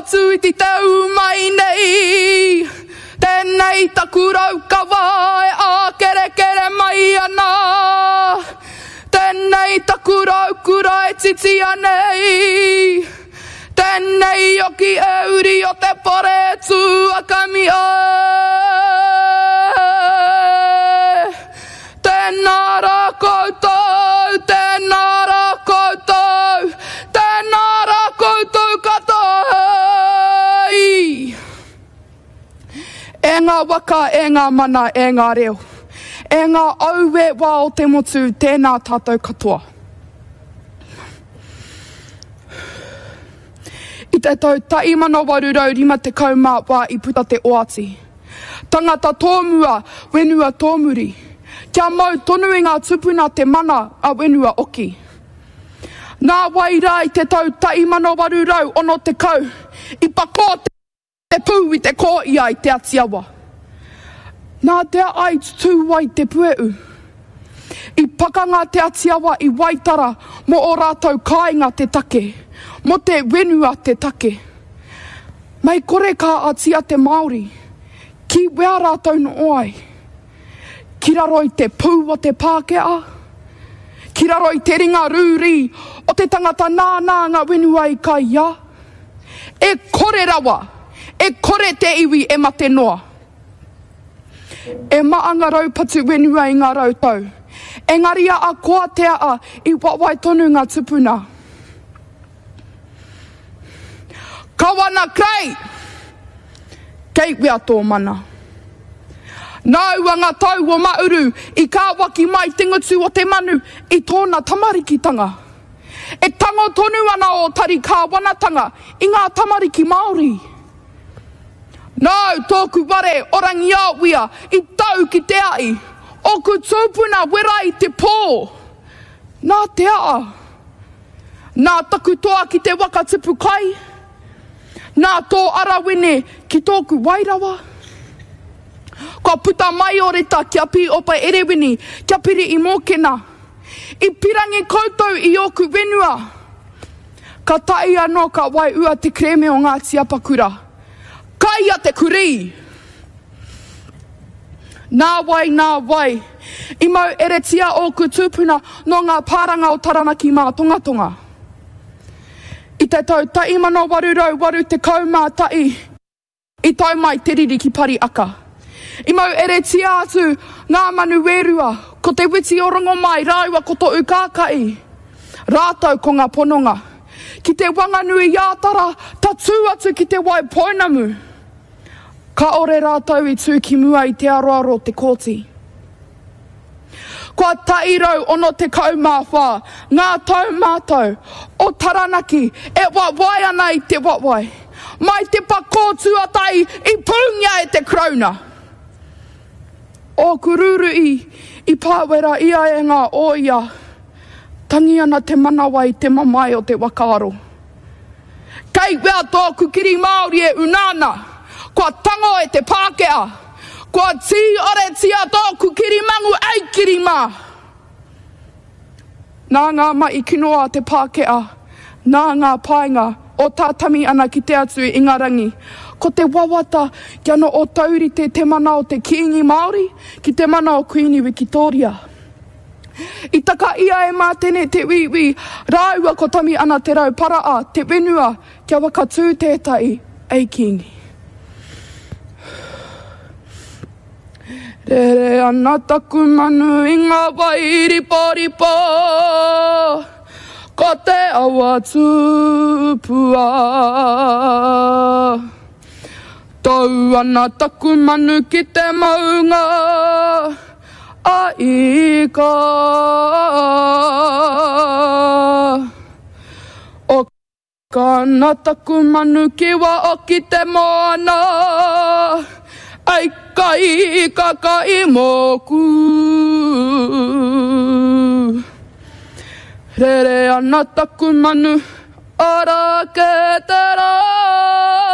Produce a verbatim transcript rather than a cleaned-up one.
atu i te tau mai nei. Tēnei taku raukawa e a kere kere mai ana. Tēnei taku raukura e titi anei. Tēnei oki e uri o te pare tū a kami e. Tēnā rā koutou, tēnā rā koutou, tēnā rā koutou katoa. E ngā waka, e ngā mana, e ngā reo. E ngā aue wā o te motu, tēnā tātou katoa. I te tau taimana warurau rima te kaumā wā i puta te oati. Tangata tōmua, wenua tōmuri. Kia mau tonu i ngā tupuna te mana a wenua oki. Nā wai rā i te tau taimana warurau ono te kau. I pako te te pū i te kō ia i te atiawa. Nā te ai tū wai te pueu. I pakanga te atiawa i waitara mo o rātou kāinga te take. Mo te wenua te take. Mai kore kā atia te Māori. Ki wea rātou no oai. Ki raro i te pū o te Pākehā. Ki raro i te ringa rūri o te tangata nānā ngā wenua i kai ia. E kore rawa. E kore te iwi e mate noa. E maanga raupatu wenua i ngā rautau. E ngaria a koa te a i wawai tonu ngā tupuna. Kawana krei! Kei wea tō mana. Nāua ngā tau o mauru i kā waki mai tingutu o te manu i tōna tamarikitanga. E tango tonu ana o tari kā wanatanga i ngā tamariki Māori. Nau tōku ware orangi awia i tau ki te ai. Oku tūpuna wera i te pō. Nā te a. Nā taku toa ki te waka tipu kai. Nā tō arawene ki tōku wairawa. Ko puta mai o reta kia pi opa erewini, kia piri i mōkena. I pirangi koutou i oku wenua. Ka tai anō ka wai ua te kreme o ngā tiapakura. Kaia te kuri. Nā wai, nā wai. I mau eretia o ku tūpuna no ngā pāranga o Taranaki mā tonga tonga. I te tau taimano warurau waru te kaumā tai. I tau mai te riri ki pari aka. I mau eretia atu ngā manu wērua. Ko te witi o rongo mai rāua ko tō ukākai. Rātau ko ngā pononga. Ki te wanganui iātara, ta tū atu ki te wai poinamu. Ka ore rātau i tū ki mua i te aroaro te kōti. Kua tairau ono te kaumāwha, ngā tau mātou, o Taranaki, e wawai ana i te wawai. Mai te pako tuatai i pungia e te krauna. O kururu i, i pāwera ia e ngā oia, tangi ana te manawa i te mamai o te wakaaro. Kei wea tōku kiri Māori e unana, kua tango e te Pākehā, kua tī ore tia tōku kiri mangu ei kiri mā. Nā ngā mai kinoa te Pākehā, nā ngā painga o tātami ana ki te atu i Ingarangi, ko te wawata kia no o taurite te mana o te kiingi Māori ki te mana o Queen Victoria. I taka ia e mā tene te wiwi, rāua ko tami ana te rau para a te wenua kia waka tū tētai ei kiingi. Rere ana taku manu i ngā wai ripo ripo, ko te awa tūpua. Tau ana taku manu ki te maunga, a ika. O kana taku manu ki wa o ki te moana, ai kai kakai moku. Rere ana taku manu, ara ke te rā.